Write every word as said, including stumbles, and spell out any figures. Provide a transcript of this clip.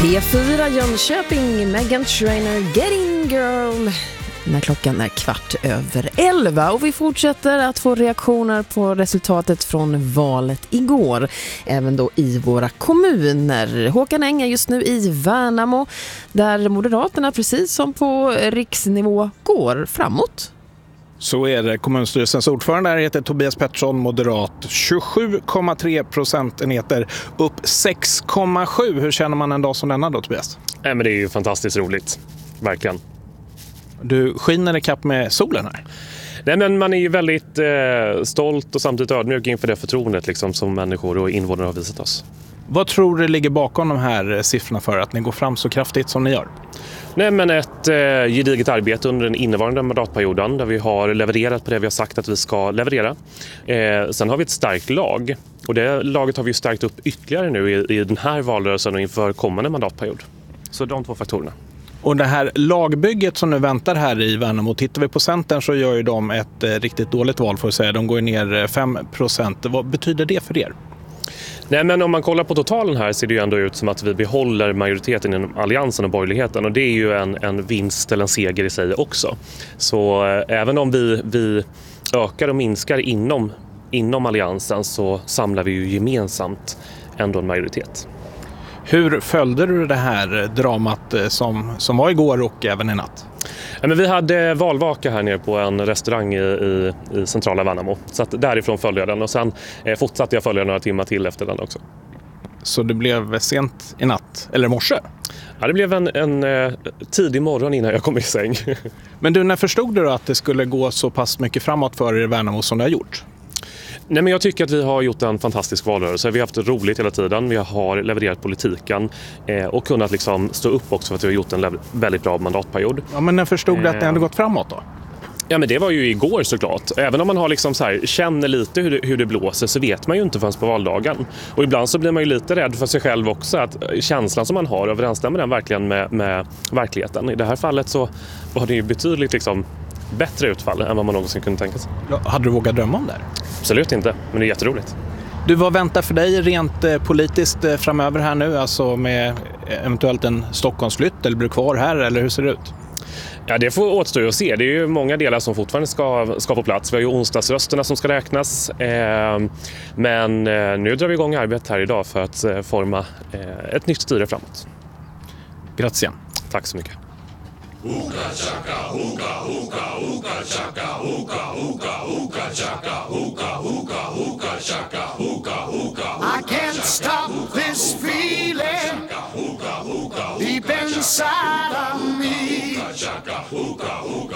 P fyra Jönköping, Meghan Trainor, Getting Girl. När klockan är kvart över elva och vi fortsätter att få reaktioner på resultatet från valet igår. Även då i våra kommuner. Håkan Eng är just nu i Värnamo där Moderaterna precis som på riksnivå går framåt. Så är det. Kommunstyrelsens ordförande här heter Tobias Pettersson, moderat. tjugosju komma tre procentenheter upp sex komma sju. Hur känner man en dag som denna då, Tobias? Nej, men det är ju fantastiskt roligt. Verkligen. Du skiner i kapp med solen här. Nej, men man är ju väldigt eh, stolt och samtidigt ödmjuk inför det förtroendet liksom, som människor och invånare har visat oss. Vad tror du ligger bakom de här siffrorna för att ni går fram så kraftigt som ni gör? Nej, men ett eh, gediget arbete under den innevarande mandatperioden där vi har levererat på det vi har sagt att vi ska leverera. Eh, sen har vi ett starkt lag och det laget har vi ju stärkt upp ytterligare nu i, i den här valrörelsen och inför kommande mandatperiod. Så de två faktorerna. Och det här lagbygget som nu väntar här i Värnamo, tittar vi på Centern så gör ju de ett eh, riktigt dåligt val för att säga. De går ner fem procent. Vad betyder det för er? Nej, men om man kollar på totalen här ser det ju ändå ut som att vi behåller majoriteten inom alliansen och borgerligheten och det är ju en, en vinst eller en seger i sig också. Så eh, även om vi, vi ökar och minskar inom, inom alliansen så samlar vi ju gemensamt ändå en majoritet. Hur följde du det här dramat som, som var igår och även i natt? Ja, men vi hade valvaka här nere på en restaurang i, i, i centrala Värnamo. Så att därifrån följde jag den och sen eh, fortsatte jag följa några timmar till efter den också. Så det blev sent i natt, eller morse? Ja, det blev en, en eh, tidig morgon innan jag kom i säng. Men du, när förstod du att det skulle gå så pass mycket framåt för er i Värnamo som det har gjort? Nej, men jag tycker att vi har gjort en fantastisk valrörelse. Vi har haft roligt hela tiden. Vi har levererat politiken eh, och kunnat liksom stå upp också för att vi har gjort en le- väldigt bra mandatperiod. Ja, men när förstod du att det hade gått framåt då? Ja, men det var ju igår såklart. Även om man har liksom så här, känner lite hur det, hur det blåser så vet man ju inte förrän på valdagen. Och ibland så blir man ju lite rädd för sig själv också. Att känslan som man har överensstämmer den verkligen med, med verkligheten. I det här fallet så var det ju betydligt liksom bättre utfall än vad man någonsin kunde tänka sig. Ja, hade du vågat drömma om det här? Absolut inte, men det är jätteroligt. Du, vad väntar för dig rent eh, politiskt eh, framöver här nu? Alltså med eventuellt en Stockholmsflytt eller blir du kvar här eller hur ser det ut? Ja, det får återstå att se. Det är ju många delar som fortfarande ska, ska på plats. Vi har ju onsdagsrösterna som ska räknas. Eh, men eh, nu drar vi igång arbetet här idag för att eh, forma eh, ett nytt styre framåt. Grazie. Tack så mycket. Hookah chaka, hookah, hookah, hookah chaka, hookah, hookah, hookah chaka, hookah, hookah, hookah chaka, hookah, hookah. I can't stop this feeling deep inside of me.